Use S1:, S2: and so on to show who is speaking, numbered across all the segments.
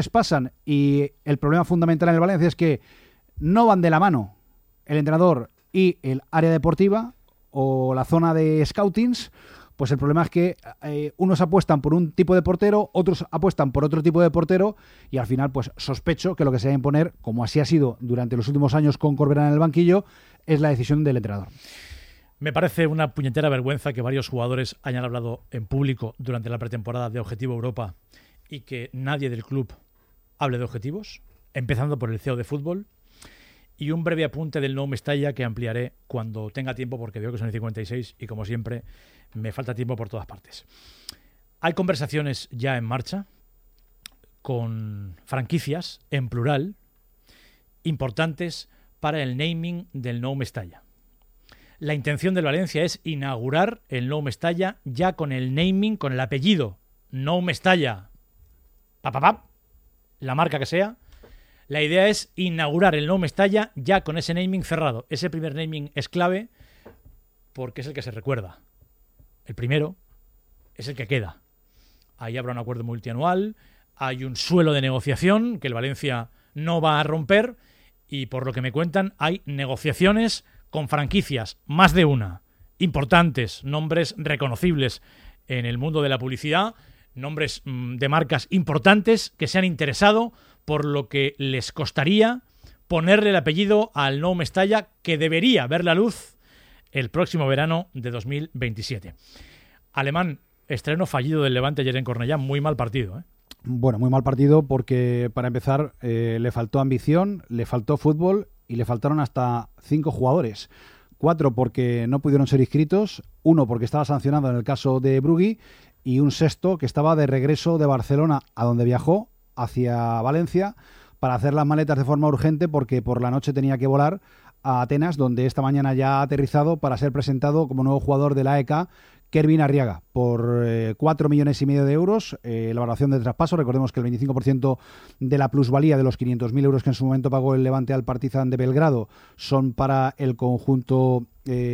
S1: pasan y el problema fundamental en el Valencia es que no van de la mano el entrenador y el área deportiva o la zona de scoutings. Pues el problema es que unos apuestan por un tipo de portero, otros apuestan por otro tipo de portero y al final pues sospecho que lo que se va a imponer, como así ha sido durante los últimos años con Corberán en el banquillo, es la decisión del entrenador.
S2: Me parece una puñetera vergüenza que varios jugadores hayan hablado en público durante la pretemporada de Objetivo Europa y que nadie del club hable de objetivos, empezando por el CEO de fútbol. Y un breve apunte del Nou Mestalla que ampliaré cuando tenga tiempo, porque veo que son 56 y, como siempre, me falta tiempo por todas partes. Hay conversaciones ya en marcha con franquicias, en plural, importantes para el naming del Nou Mestalla. La intención del Valencia es inaugurar el Nou Mestalla ya con el naming, con el apellido Nou Mestalla, la marca que sea. La idea es inaugurar el Nou Mestalla ya con ese naming cerrado. Ese primer naming es clave porque es el que se recuerda. El primero es el que queda. Ahí habrá un acuerdo multianual, hay un suelo de negociación que el Valencia no va a romper y, por lo que me cuentan, hay negociaciones con franquicias, más de una, importantes, nombres reconocibles en el mundo de la publicidad, nombres de marcas importantes que se han interesado por lo que les costaría ponerle el apellido al Nou Mestalla, que debería ver la luz el próximo verano de 2027. Alemán, estreno fallido del Levante ayer en Cornellá, muy mal partido, ¿eh?
S1: Bueno, muy mal partido porque, para empezar, le faltó ambición, le faltó fútbol y le faltaron hasta 5 jugadores. 4 porque no pudieron ser inscritos, 1 porque estaba sancionado en el caso de Brugui y un 6º que estaba de regreso de Barcelona, a donde viajó, hacia Valencia, para hacer las maletas de forma urgente porque por la noche tenía que volar a Atenas, donde esta mañana ya ha aterrizado para ser presentado como nuevo jugador de la AEK, Kervin Arriaga, por 4,5 millones de euros, la valoración de traspaso. Recordemos que el 25% de la plusvalía de los 500.000 euros que en su momento pagó el Levante al Partizan de Belgrado son para el conjunto,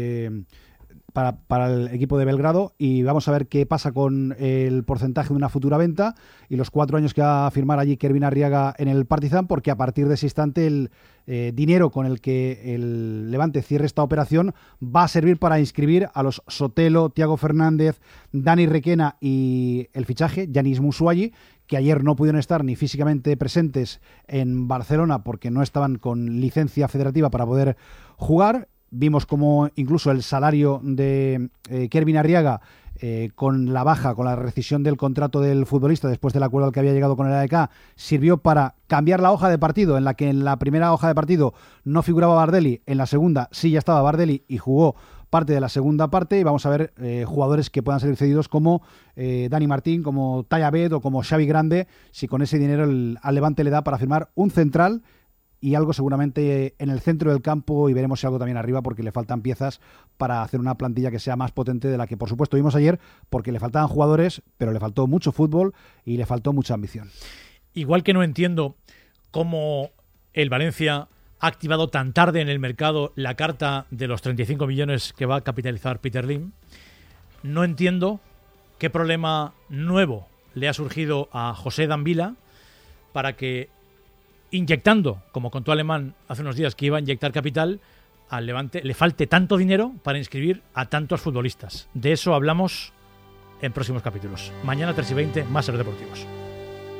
S1: para el equipo de Belgrado, y vamos a ver qué pasa con el porcentaje de una futura venta y los 4 años que va a firmar allí Kervin Arriaga en el Partizan, porque a partir de ese instante el dinero con el que el Levante cierre esta operación va a servir para inscribir a los Sotelo, Thiago Fernández, Dani Requena y el fichaje Yanis Musuayi, que ayer no pudieron estar ni físicamente presentes en Barcelona porque no estaban con licencia federativa para poder jugar. Vimos como incluso el salario de Kervin Arriaga, con la baja, con la rescisión del contrato del futbolista después del acuerdo al que había llegado con el AEK, sirvió para cambiar la hoja de partido, en la que en la primera hoja de partido no figuraba Bardelli, en la segunda sí ya estaba Bardelli y jugó parte de la segunda parte, y vamos a ver jugadores que puedan ser cedidos como Dani Martín, como Taya Bed o como Xavi Grande, si con ese dinero al Levante le da para firmar un central y algo seguramente en el centro del campo, y veremos si algo también arriba, porque le faltan piezas para hacer una plantilla que sea más potente de la que por supuesto vimos ayer, porque le faltaban jugadores, pero le faltó mucho fútbol y le faltó mucha ambición.
S2: Igual que no entiendo cómo el Valencia ha activado tan tarde en el mercado la carta de los 35 millones que va a capitalizar Peter Lim, no entiendo qué problema nuevo le ha surgido a José Danvila para que, inyectando, como contó Alemán hace unos días que iba a inyectar capital, al Levante le falte tanto dinero para inscribir a tantos futbolistas. De eso hablamos en próximos capítulos. Mañana 3:20, más Ser Deportivos.